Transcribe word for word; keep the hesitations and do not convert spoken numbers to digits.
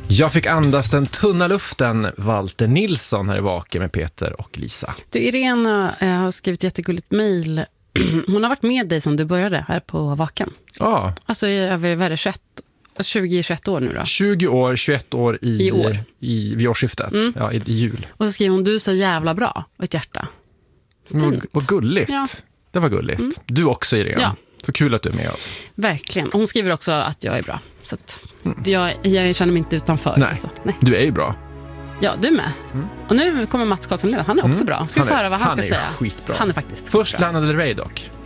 Jag fick andas den tunna luften, Walter Nilsson här i Vaken med Peter och Lisa. Du, Irena eh, har skrivit jättegulligt mejl. Hon har varit med dig sedan du började här på Vaken. Ja. Alltså i över vad är det, tjugoett, tjugo tjugoett år nu då? tjugo år, tjugoett år i, I år. i, vid årsskiftet. Mm. Ja, i, i jul. Och så skriver hon, du är så jävla bra. Och ett hjärta. Vad, vad gulligt. Ja. Det var gulligt. Mm. Du också, Irene. Ja. Så kul att du är med oss. Verkligen. Och hon skriver också att jag är bra. Så att mm. jag, jag känner mig inte utanför. Nej. Alltså. Nej, du är ju bra. Ja, du med. Mm. Och nu kommer Mats Karlsson. Han är också mm. bra. Ska vi få höra vad han, han ska säga? Skitbra. Han är faktiskt Först bra. Lana Del Rey dock.